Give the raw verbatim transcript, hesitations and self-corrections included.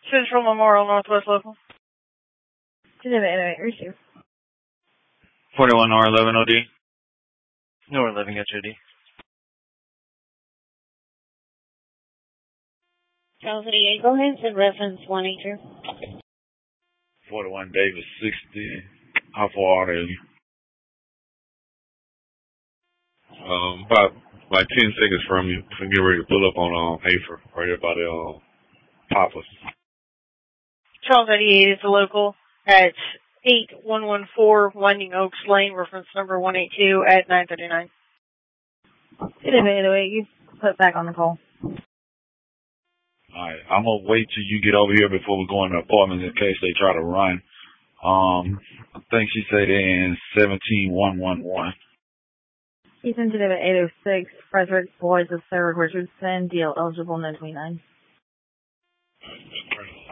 Central Memorial Northwest Local. Geneva eight oh eight, receive. forty-one R eleven O D. North eleven, got you, O D. Charles eighty-eight, go ahead and send reference one eight two. forty-one Davis sixty. How far are they? Um, about like ten seconds from you. So get ready to pull up on um Hafer, right there by the um Poppers. Charles eighty-eight is the local at eight one one four Winding Oaks Lane, reference number one eight two at nine thirty-nine. Geneva eight oh eight, you put back on the call. Alright, I'm gonna wait till you get over here before we go in the apartment in case they try to run. Um, I think she said they're in seventeen one one one. Eastern Geneva eight oh six, Frederick Boys of Sarah Richardson, D L eligible, no twenty-nine.